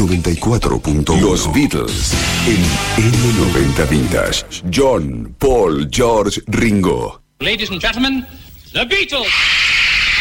94.1. Los Beatles en M90 Vintage. John, Paul, George, Ringo. Ladies and gentlemen, The Beatles.